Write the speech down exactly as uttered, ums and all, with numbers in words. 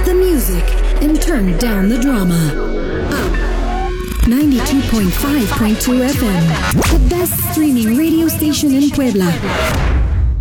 up the music and turn down the drama. ninety-two point five point two F M, the best streaming radio station in Puebla.